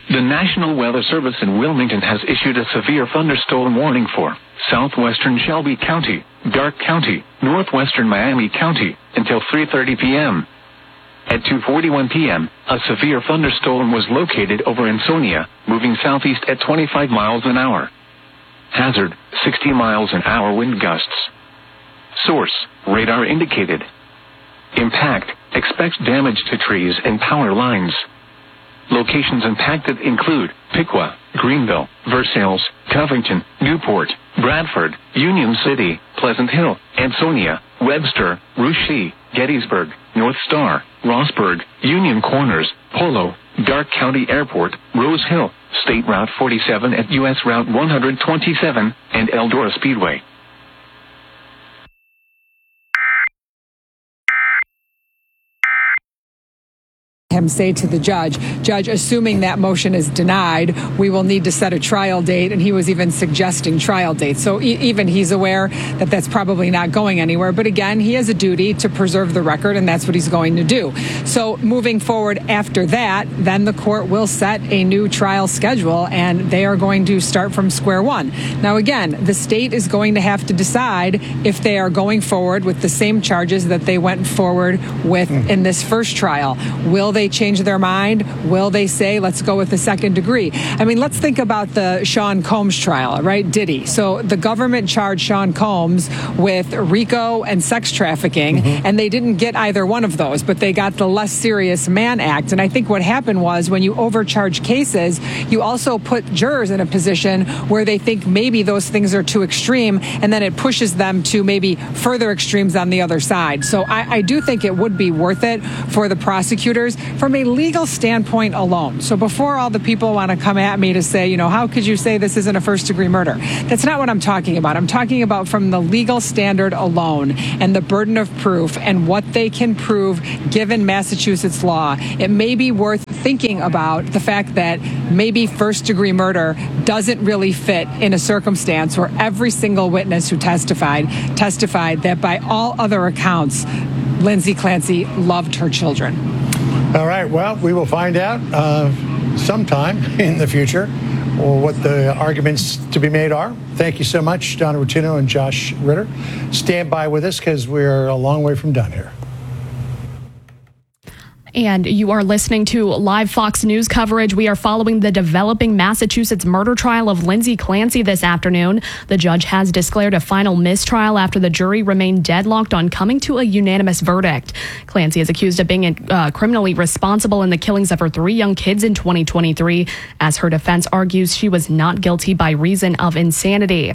The National Weather Service in Wilmington has issued a severe thunderstorm warning for southwestern Shelby County, Darke County, northwestern Miami County, until 3:30 p.m. At 2:41 p.m., a severe thunderstorm was located over Ansonia, moving southeast at 25 miles an hour. Hazard, 60 miles an hour wind gusts. Source, radar indicated. Impact, expect damage to trees and power lines. Locations impacted include Piqua, Greenville, Versailles, Covington, Newport, Bradford, Union City, Pleasant Hill, Ansonia, Webster, Russia, Gettysburg, North Star, Rossburg, Union Corners, Polo, Darke County Airport, Rose Hill, State Route 47 at U.S. Route 127, and Eldora Speedway. Him say to the judge, assuming that motion is denied, we will need to set a trial date, and he was even suggesting trial dates. So even he's aware that that's probably not going anywhere. But again, he has a duty to preserve the record, and that's what he's going to do. So moving forward after that, then the court will set a new trial schedule, and they are going to start from square one. Now, again, the state is going to have to decide if they are going forward with the same charges that they went forward with in this first trial. Will they change their mind? Will they say, let's go with the second degree? I mean, let's think about the Sean Combs trial, right? Diddy. So the government charged Sean Combs with RICO and sex trafficking, and they didn't get either one of those, but they got the less serious Mann Act. And I think what happened was when you overcharge cases, you also put jurors in a position where they think maybe those things are too extreme, and then it pushes them to maybe further extremes on the other side. So I do think it would be worth it for the prosecutors from a legal standpoint alone. So before all the people want to come at me to say, how could you say this isn't a first-degree murder? That's not what I'm talking about. I'm talking about from the legal standard alone and the burden of proof and what they can prove given Massachusetts law. It may be worth thinking about the fact that maybe first-degree murder doesn't really fit in a circumstance where every single witness who testified that by all other accounts, Lindsay Clancy loved her children. All right. Well, we will find out sometime in the future what the arguments to be made are. Thank you so much, Donna Rotunno and Josh Ritter. Stand by with us because we're a long way from done here. And you are listening to live Fox News coverage. We are following the developing Massachusetts murder trial of Lindsay Clancy this afternoon. The judge has declared a final mistrial after the jury remained deadlocked on coming to a unanimous verdict. Clancy is accused of being criminally responsible in the killings of her 3 young kids in 2023. As her defense argues, she was not guilty by reason of insanity.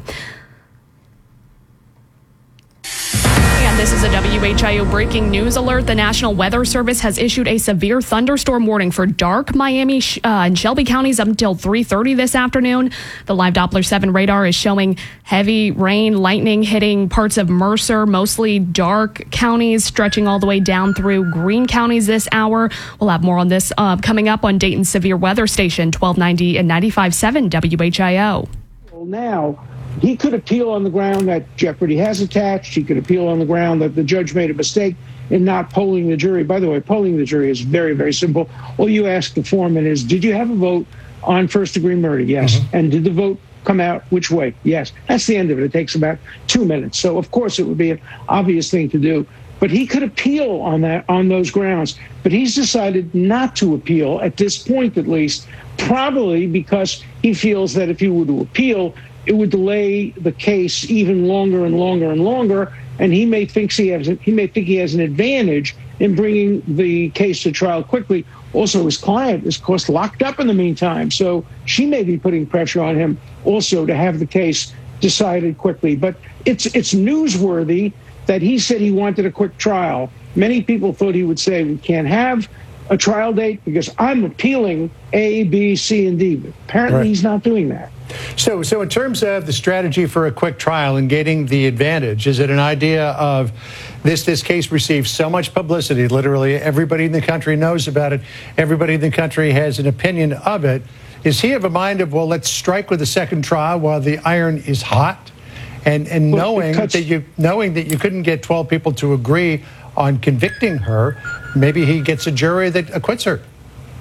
This is a WHIO breaking news alert. The National Weather Service has issued a severe thunderstorm warning for Darke, Miami, and Shelby counties up until 3:30 this afternoon. The live Doppler 7 radar is showing heavy rain, lightning hitting parts of Mercer, mostly Darke counties, stretching all the way down through Greene counties this hour. We'll have more on this coming up on Dayton's Severe Weather Station, 1290 and 95.7 WHIO. Well, now, he could appeal on the ground that jeopardy has attached. He could appeal on the ground that the judge made a mistake in not polling the jury. By the way, polling the jury is very, very simple. All you ask the foreman is, did you have a vote on first-degree murder? Yes. And did the vote come out which way? Yes. That's the end of it. It takes about 2 minutes. So, of course, it would be an obvious thing to do. But he could appeal on those grounds. But he's decided not to appeal, at this point at least, probably because he feels that if he were to appeal, it would delay the case even longer and longer and longer, and he may think he has an advantage in bringing the case to trial quickly. Also, his client is, of course, locked up in the meantime, so she may be putting pressure on him also to have the case decided quickly. But it's newsworthy that he said he wanted a quick trial. Many people thought he would say we can't have a trial date because I'm appealing A, B, C, and D. But apparently he's not doing that. So in terms of the strategy for a quick trial and getting the advantage, is it an idea of this case receives so much publicity, literally everybody in the country knows about it, everybody in the country has an opinion of it. Is he of a mind of, well, let's strike with a second trial while the iron is hot? And knowing that you couldn't get 12 people to agree on convicting her, maybe he gets a jury that acquits her.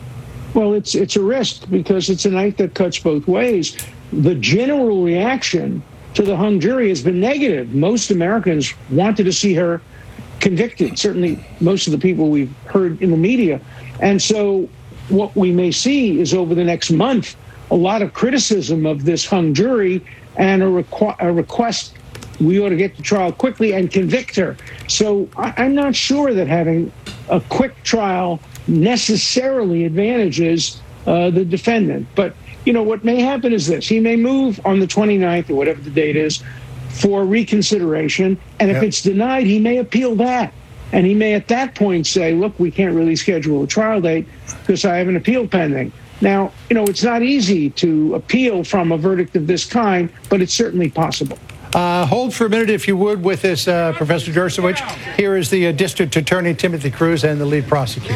Well, it's a risk because it's a knife that cuts both ways. The general reaction to the hung jury has been negative. Most Americans wanted to see her convicted, certainly most of the people we've heard in the media. And so what we may see is over the next month, a lot of criticism of this hung jury and a request we ought to get to trial quickly and convict her. So I'm not sure that having a quick trial necessarily advantages the defendant. But, you know, what may happen is this. He may move on the 29th or whatever the date is for reconsideration. And if it's denied, he may appeal that. And he may at that point say, look, we can't really schedule a trial date because I have an appeal pending. Now, you know, it's not easy to appeal from a verdict of this kind, but it's certainly possible. Hold for a minute, if you would, with this, Professor Dershowitz. Here is the District Attorney, Timothy Cruz, and the lead prosecutor.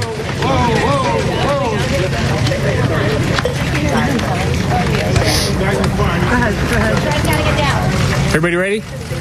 Everybody ready?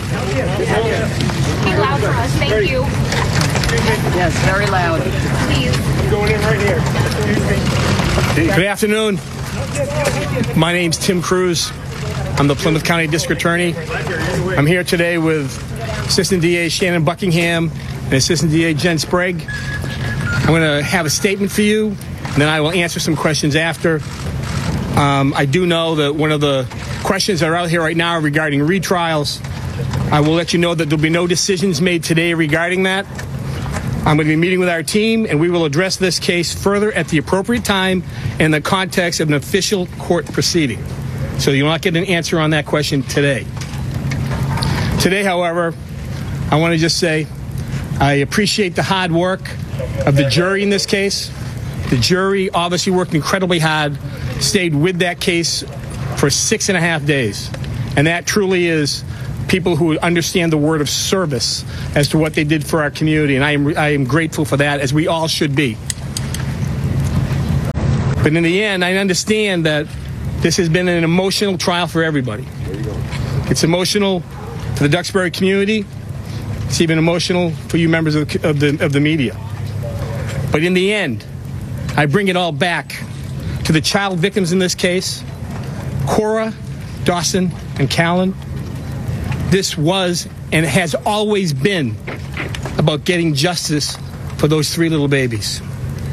Be loud for us. Thank you. Yes, very loud. Please. Going in right here. Good afternoon. My name's Tim Cruz. I'm the Plymouth County District Attorney. I'm here today with Assistant DA Shannon Buckingham and Assistant DA Jen Sprague. I'm going to have a statement for you, and then I will answer some questions after. I do know that one of the questions that are out here right now are regarding retrials. I will let you know that there'll be no decisions made today regarding that. I'm going to be meeting with our team, and we will address this case further at the appropriate time in the context of an official court proceeding. So you will not get an answer on that question today. Today, however, I want to just say I appreciate the hard work of the jury in this case. The jury obviously worked incredibly hard, stayed with that case for 6.5 days. And that truly is people who understand the word of service as to what they did for our community. And I am grateful for that, as we all should be. But in the end, I understand that this has been an emotional trial for everybody. It's emotional for the Duxbury community. It's even emotional for you members of the media. But in the end, I bring it all back to the child victims in this case, Cora, Dawson, and Callan. This was and has always been about getting justice for those 3 little babies.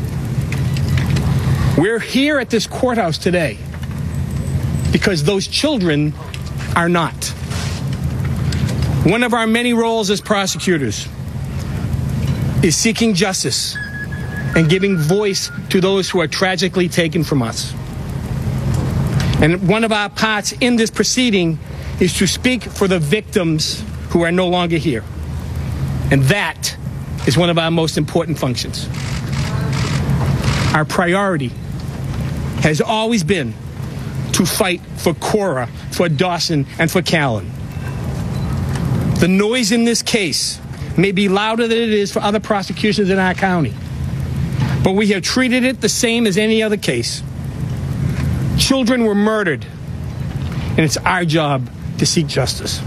We're here at this courthouse today because those children are not. One of our many roles as prosecutors is seeking justice and giving voice to those who are tragically taken from us. And one of our parts in this proceeding is to speak for the victims who are no longer here. And that is one of our most important functions. Our priority has always been to fight for Cora, for Dawson, and for Callan. The noise in this case may be louder than it is for other prosecutions in our county, but we have treated it the same as any other case. Children were murdered, and it's our job to seek justice.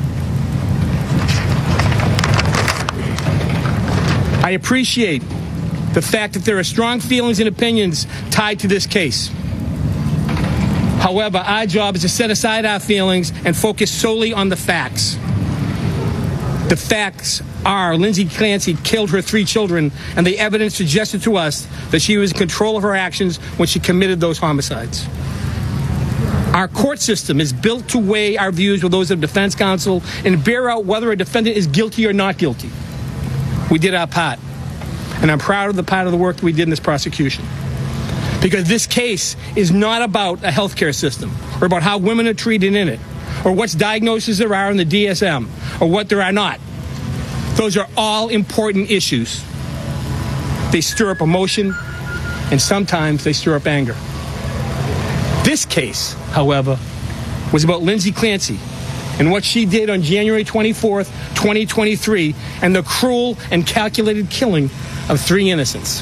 I appreciate the fact that there are strong feelings and opinions tied to this case. However, our job is to set aside our feelings and focus solely on the facts. The facts are Lindsay Clancy killed her 3 children, and the evidence suggested to us that she was in control of her actions when she committed those homicides. Our court system is built to weigh our views with those of defense counsel and bear out whether a defendant is guilty or not guilty. We did our part, and I'm proud of the part of the work that we did in this prosecution. Because this case is not about a healthcare system or about how women are treated in it or what diagnoses there are in the DSM or what there are not. Those are all important issues. They stir up emotion, and sometimes they stir up anger. This case, however, was about Lindsay Clancy and what she did on January 24th, 2023, and the cruel and calculated killing of 3 innocents.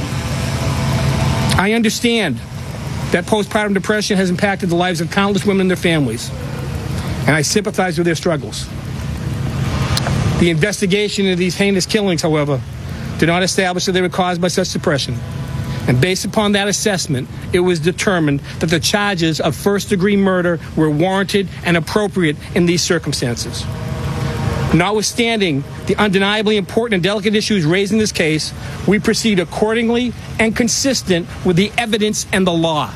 I understand that postpartum depression has impacted the lives of countless women and their families, and I sympathize with their struggles. The investigation into these heinous killings, however, did not establish that they were caused by such depression, And based upon that assessment, it was determined that the charges of first-degree murder were warranted and appropriate in these circumstances. Notwithstanding the undeniably important and delicate issues raised in this case, we proceed accordingly and consistent with the evidence and the law.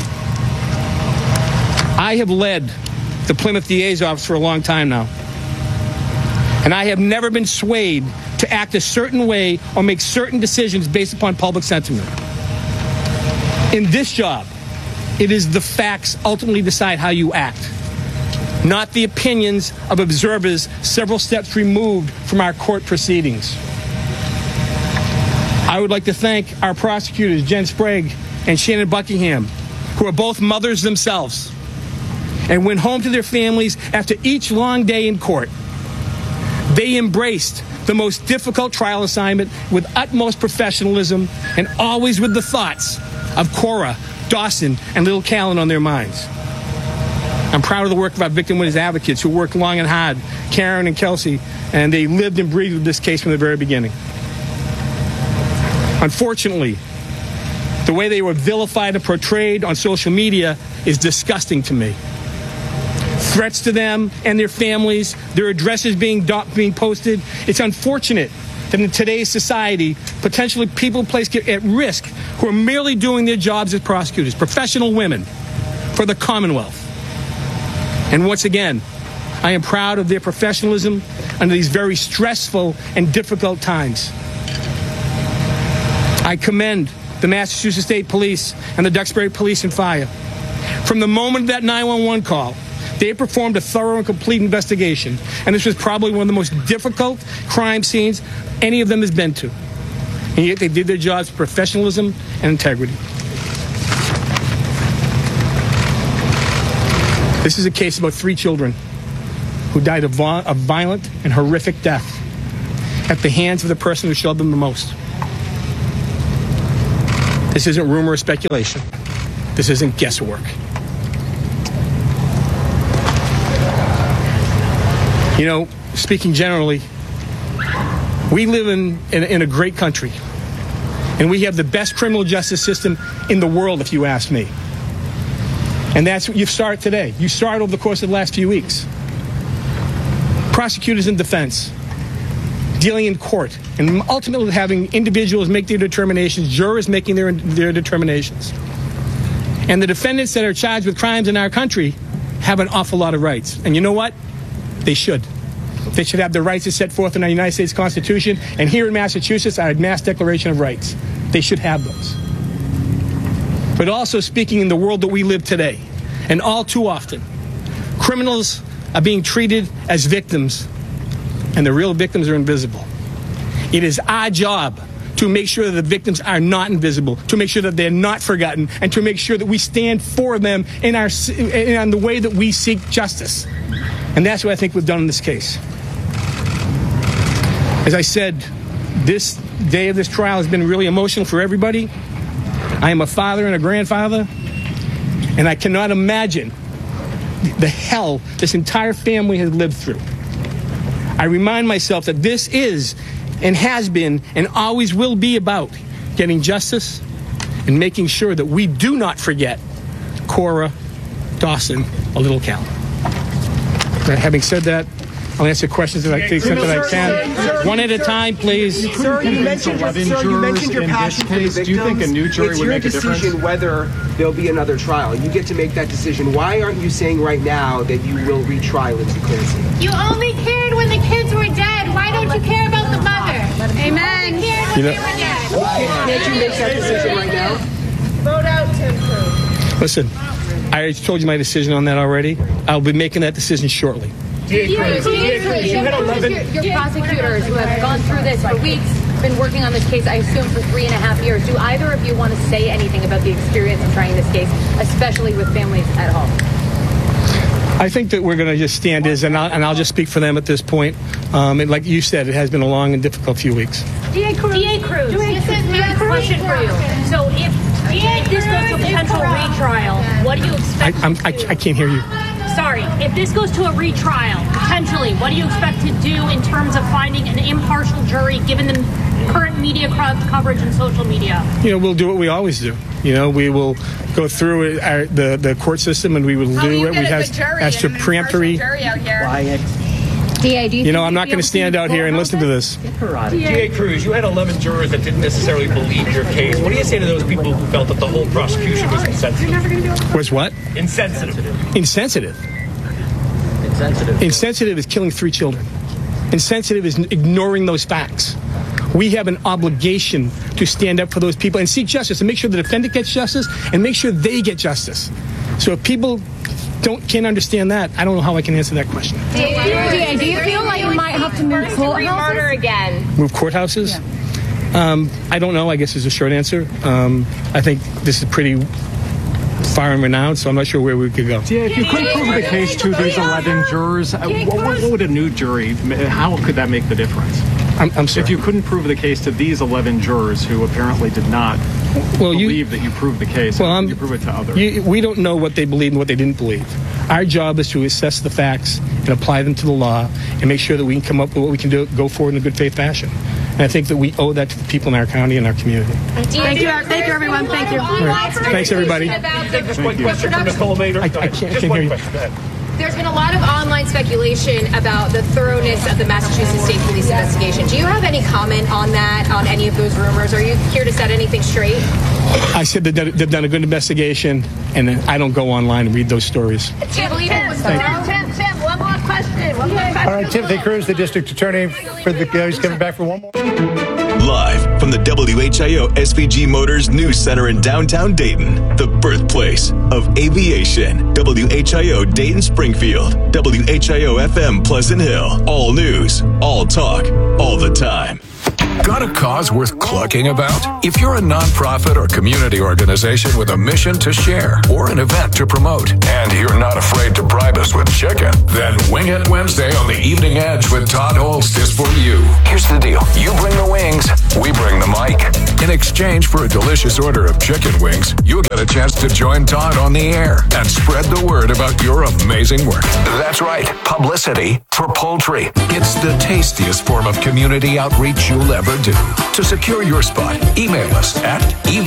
I have led the Plymouth DA's office for a long time now, and I have never been swayed to act a certain way or make certain decisions based upon public sentiment. In this job, it is the facts ultimately decide how you act, not the opinions of observers several steps removed from our court proceedings. I would like to thank our prosecutors, Jen Sprague and Shannon Buckingham, who are both mothers themselves, and went home to their families after each long day in court. They embraced the most difficult trial assignment with utmost professionalism and always with the thoughts of Cora, Dawson, and little Callan on their minds. I'm proud of the work of our victim witness advocates who worked long and hard, Karen and Kelsey, and they lived and breathed this case from the very beginning. Unfortunately, the way they were vilified and portrayed on social media is disgusting to me. Threats to them and their families, their addresses being posted. It's unfortunate that in today's society, potentially people placed at risk who are merely doing their jobs as prosecutors, professional women, for the Commonwealth. And once again, I am proud of their professionalism under these very stressful and difficult times. I commend the Massachusetts State Police and the Duxbury Police and Fire. From the moment of that 911 call, they performed a thorough and complete investigation, and this was probably one of the most difficult crime scenes any of them has been to. And yet they did their jobs with professionalism and integrity. This is a case about 3 children who died a violent and horrific death at the hands of the person who showed them the most. This isn't rumor or speculation. This isn't guesswork. You know, speaking generally, we live in a great country, and we have the best criminal justice system in the world, if you ask me. And that's what you start today. You start over the course of the last few weeks. Prosecutors in defense, dealing in court, and ultimately having individuals make their determinations, jurors making their determinations. And the defendants that are charged with crimes in our country have an awful lot of rights. And you know what? They should. They should have the rights as set forth in our United States Constitution, and here in Massachusetts, our Mass Declaration of Rights. They should have those. But also speaking in the world that we live today, and all too often, criminals are being treated as victims, and the real victims are invisible. It is our job to make sure that the victims are not invisible, to make sure that they're not forgotten, and to make sure that we stand for them in the way that we seek justice. And that's what I think we've done in this case. As I said, this day of this trial has been really emotional for everybody. I am a father and a grandfather, and I cannot imagine the hell this entire family has lived through. I remind myself that this is and has been and always will be about getting justice and making sure that we do not forget Cora, Dawson, or little Cal. Having said that, I'll answer questions that I can. One at a time, please. Sir, you mentioned your passion for the victims. Do you think a new jury would make a difference? It's your decision whether there'll be another trial. You get to make that decision. Why aren't you saying right now that you will retrial Lindsay Clancy? You only cared when the kids were dead. Why don't you care about the mother? Amen. You only cared when they were dead. Can't you make that decision right now? Vote out Tim Cruz. Listen, I told you my decision on that already. I'll be making that decision shortly. Your prosecutors who have gone through this for weeks, been working on this case, I assume, for 3.5 years. Do either of you want to say anything about the experience of trying this case, especially with families at home? I think that we're going to just stand as, and I'll just speak for them at this point. And like you said, it has been a long and difficult few weeks. DA Cruz, this is my question for you. So if this goes to potential retrial, what do you expect? I can't hear you. sorry, if this goes to a retrial, potentially, what do you expect to do in terms of finding an impartial jury, given the current media coverage and social media? We'll do what we always do. We will go through the court system, and we will do what we have as to preemptory. Quiet. DA, do you I'm not going to stand out here and listen to this. DA Cruz, you had 11 jurors that didn't necessarily believe your case. What do you say to those people who felt that the whole prosecution was insensitive? Was what? Insensitive. Insensitive. Insensitive is killing 3 children. Insensitive is ignoring those facts. We have an obligation to stand up for those people and seek justice and make sure the defendant gets justice and make sure they get justice. So if people can't understand that, I don't know how I can answer that question. DA, do you feel like you might have to move courthouses again? Move courthouses? Yeah. I don't know, I guess is a short answer. I think this is pretty far and renowned, so I'm not sure where we could go. Yeah, if you couldn't prove the case to these 11 jurors, what would a new jury, how could that make the difference? I'm sorry. If you couldn't prove the case to these 11 jurors who apparently did not believe that you proved the case, you prove it to others? We don't know what they believed and what they didn't believe. Our job is to assess the facts and apply them to the law and make sure that we can come up with what we can do, go forward in a good faith fashion. And I think that we owe that to the people in our county and our community. Thank you, everyone. Thank you. Right. Thanks, everybody. Just one question from Nicole Mader. I can't hear you. There's been a lot of online speculation about the thoroughness of the Massachusetts State Police investigation. Do you have any comment on that, on any of those rumors? Are you here to set anything straight? I said that they've done a good investigation, and I don't go online and read those stories. Do you believe it was thorough? Tim, one more question. All right, Timothy Cruz, the district attorney for the he's coming back for one more. Live from the WHIO SVG Motors News Center in downtown Dayton, the birthplace of aviation. WHIO Dayton Springfield, WHIO FM Pleasant Hill. All news, all talk, all the time. Got a cause worth clucking about? If you're a nonprofit or community organization with a mission to share or an event to promote, and you're not afraid to bribe us with chicken, then Wing It Wednesday on the Evening Edge with Todd Holst is for you. Here's the deal. You bring the wings, we bring the mic. In exchange for a delicious order of chicken wings, you'll get a chance to join Todd on the air and spread the word about your amazing work. That's right, publicity for poultry. It's the tastiest form of community outreach you'll ever do. To secure your spot, email us at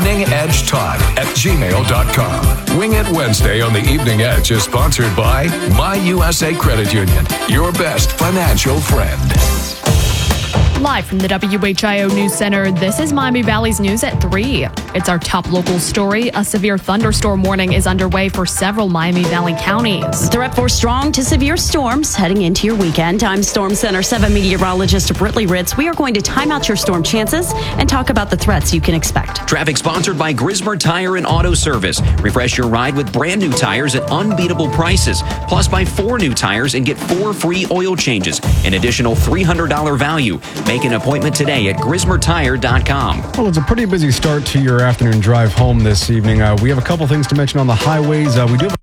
eveningedgetodd@gmail.com. Wing It Wednesday on the Evening Edge is sponsored by My USA Credit Union, your best financial friend. Live from the WHIO News Center, this is Miami Valley's News at 3. It's our top local story. A severe thunderstorm warning is underway for several Miami Valley counties. Threat for strong to severe storms heading into your weekend. I'm Storm Center 7 meteorologist Britley Ritz. We are going to time out your storm chances and talk about the threats you can expect. Traffic sponsored by Grismer Tire and Auto Service. Refresh your ride with brand new tires at unbeatable prices. Plus, buy 4 new tires and get 4 free oil changes. An additional $300 value. Make an appointment today at GrismerTire.com. Well, it's a pretty busy start to your afternoon drive home this evening. We have a couple things to mention on the highways. We do have